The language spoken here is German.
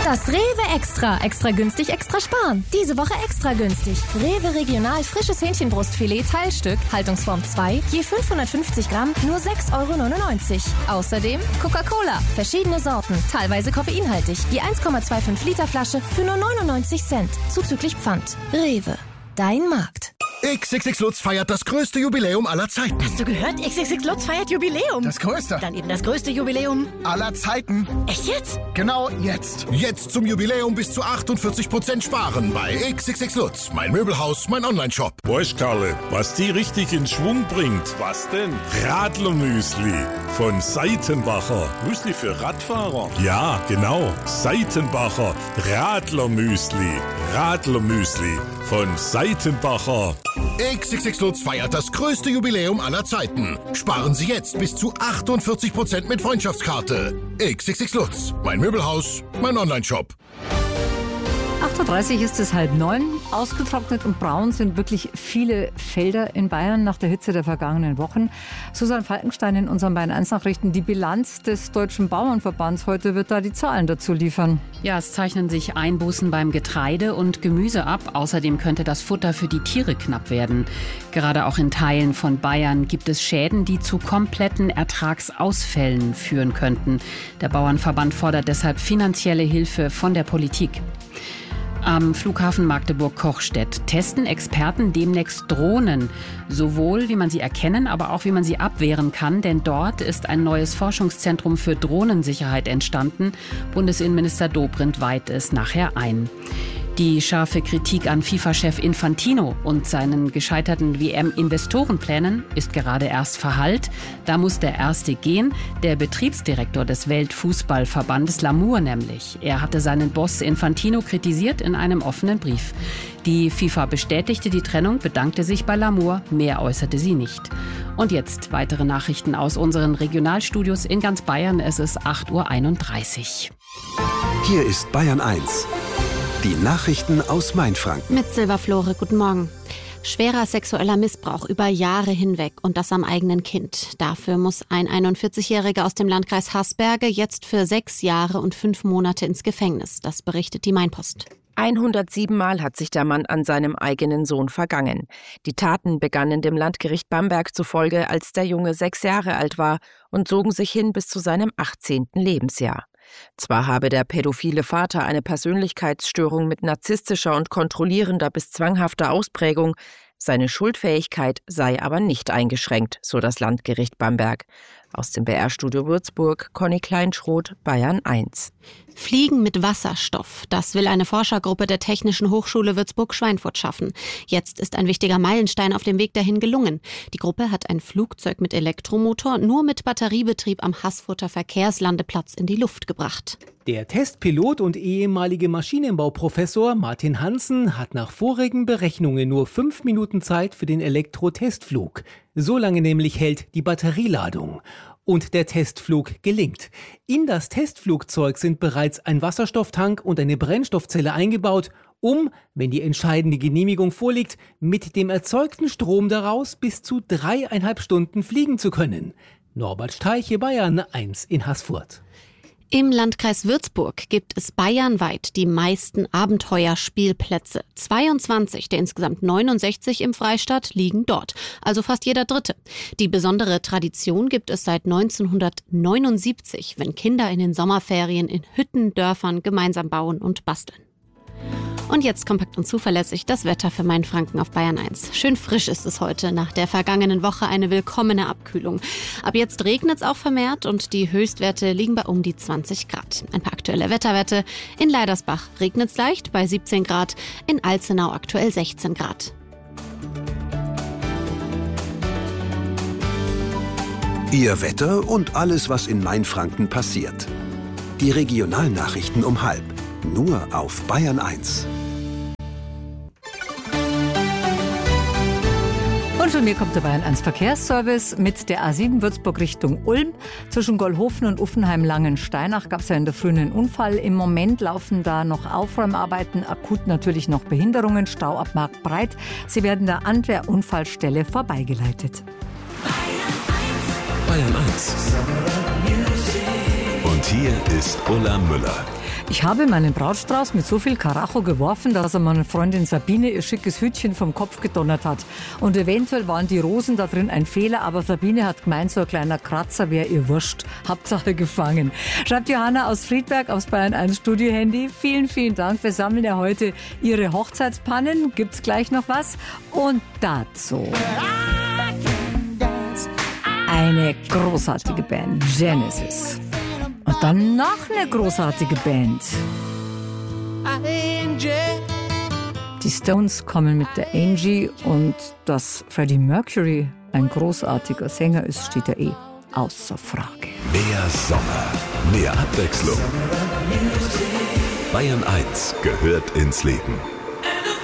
Das Rewe Extra. Extra günstig, extra sparen. Diese Woche extra günstig. Rewe Regional frisches Hähnchenbrustfilet Teilstück, Haltungsform 2, je 550 Gramm, nur 6,99 €. Außerdem Coca-Cola, verschiedene Sorten, teilweise koffeinhaltig, je 1,25 Liter Flasche für nur 99 Cent, zuzüglich Pfand. Rewe, dein Markt. XXX Lutz feiert das größte Jubiläum aller Zeiten. Hast du gehört? XXX Lutz feiert Jubiläum. Das größte. Dann eben das größte Jubiläum Aller Zeiten. Echt jetzt? Genau jetzt. Jetzt zum Jubiläum bis zu 48% sparen bei XXX Lutz. Mein Möbelhaus, mein Onlineshop. Weißt, Karle, was die richtig in Schwung bringt? Was denn? Radlermüsli von Seitenbacher. Müsli für Radfahrer? Ja, genau. Seitenbacher Radlermüsli. Radlermüsli von Seitenbacher. XXX Lutz feiert das größte Jubiläum aller Zeiten. Sparen Sie jetzt bis zu 48% mit Freundschaftskarte. XXX Lutz. Mein Möbelhaus, mein Onlineshop. 8.30 Uhr ist es 8:30. Ausgetrocknet und braun sind wirklich viele Felder in Bayern nach der Hitze der vergangenen Wochen. Susanne Falkenstein in unseren Bayern 1 Nachrichten. Die Bilanz des Deutschen Bauernverbands heute wird da die Zahlen dazu liefern. Ja, es zeichnen sich Einbußen beim Getreide und Gemüse ab. Außerdem könnte das Futter für die Tiere knapp werden. Gerade auch in Teilen von Bayern gibt es Schäden, die zu kompletten Ertragsausfällen führen könnten. Der Bauernverband fordert deshalb finanzielle Hilfe von der Politik. Am Flughafen Magdeburg-Kochstedt testen Experten demnächst Drohnen. Sowohl wie man sie erkennen, aber auch wie man sie abwehren kann. Denn dort ist ein neues Forschungszentrum für Drohnensicherheit entstanden. Bundesinnenminister Dobrindt weiht es nachher ein. Die scharfe Kritik an FIFA-Chef Infantino und seinen gescheiterten WM-Investorenplänen ist gerade erst verhallt. Da muss der Erste gehen, der Betriebsdirektor des Weltfußballverbandes Lamour nämlich. Er hatte seinen Boss Infantino kritisiert in einem offenen Brief. Die FIFA bestätigte die Trennung, bedankte sich bei Lamour, mehr äußerte sie nicht. Und jetzt weitere Nachrichten aus unseren Regionalstudios in ganz Bayern. Es ist 8:31 Uhr. Hier ist Bayern 1. Die Nachrichten aus Mainfranken. Mit Silberflore, guten Morgen. Schwerer sexueller Missbrauch über Jahre hinweg und das am eigenen Kind. Dafür muss ein 41-Jähriger aus dem Landkreis Haßberge jetzt für 6 Jahre und 5 Monate ins Gefängnis. Das berichtet die Mainpost. 107 Mal hat sich der Mann an seinem eigenen Sohn vergangen. Die Taten begannen dem Landgericht Bamberg zufolge, als der Junge 6 Jahre alt war und zogen sich hin bis zu seinem 18. Lebensjahr. Zwar habe der pädophile Vater eine Persönlichkeitsstörung mit narzisstischer und kontrollierender bis zwanghafter Ausprägung, seine Schuldfähigkeit sei aber nicht eingeschränkt, so das Landgericht Bamberg. Aus dem BR-Studio Würzburg, Conny Kleinschroth, Bayern 1. Fliegen mit Wasserstoff. Das will eine Forschergruppe der Technischen Hochschule Würzburg-Schweinfurt schaffen. Jetzt ist ein wichtiger Meilenstein auf dem Weg dahin gelungen. Die Gruppe hat ein Flugzeug mit Elektromotor nur mit Batteriebetrieb am Haßfurter Verkehrslandeplatz in die Luft gebracht. Der Testpilot und ehemalige Maschinenbauprofessor Martin Hansen hat nach vorigen Berechnungen nur 5 Minuten Zeit für den Elektro-Testflug. So lange nämlich hält die Batterieladung. Und der Testflug gelingt. In das Testflugzeug sind bereits ein Wasserstofftank und eine Brennstoffzelle eingebaut, um, wenn die entscheidende Genehmigung vorliegt, mit dem erzeugten Strom daraus bis zu 3,5 Stunden fliegen zu können. Norbert Steiche, Bayern 1 in Haßfurt. Im Landkreis Würzburg gibt es bayernweit die meisten Abenteuerspielplätze. 22 der insgesamt 69 im Freistaat liegen dort, also fast jeder dritte. Die besondere Tradition gibt es seit 1979, wenn Kinder in den Sommerferien in Hütten, Dörfern gemeinsam bauen und basteln. Und jetzt kompakt und zuverlässig das Wetter für Mainfranken auf Bayern 1. Schön frisch ist es heute, nach der vergangenen Woche eine willkommene Abkühlung. Ab jetzt regnet es auch vermehrt und die Höchstwerte liegen bei um die 20 Grad. Ein paar aktuelle Wetterwerte. In Leidersbach regnet es leicht bei 17 Grad, in Alzenau aktuell 16 Grad. Ihr Wetter und alles, was in Mainfranken passiert. Die Regionalnachrichten um 12:30. Nur auf Bayern 1. Und von mir kommt der Bayern 1 Verkehrsservice mit der A7 Würzburg Richtung Ulm. Zwischen Gollhofen und Uffenheim-Langensteinach gab es ja in der Früh einen Unfall. Im Moment laufen da noch Aufräumarbeiten, akut natürlich noch Behinderungen, Stau ab Marktbreit. Sie werden da an der Unfallstelle vorbeigeleitet. Bayern 1. Und Und hier ist Ulla Müller. Ich habe meinen Brautstrauß mit so viel Karacho geworfen, dass er meiner Freundin Sabine ihr schickes Hütchen vom Kopf gedonnert hat. Und eventuell waren die Rosen da drin ein Fehler, aber Sabine hat gemeint, so ein kleiner Kratzer wäre ihr wurscht. Hauptsache gefangen. Schreibt Johanna aus Friedberg aufs Bayern 1 Studio-Handy. Vielen, vielen Dank. Wir sammeln ja heute Ihre Hochzeitspannen. Gibt's gleich noch was? Und dazu eine großartige Band, Genesis. Und dann noch eine großartige Band. Die Stones kommen mit der Angie und dass Freddie Mercury ein großartiger Sänger ist, steht ja außer Frage. Mehr Sommer, mehr Abwechslung. Bayern 1 gehört ins Leben.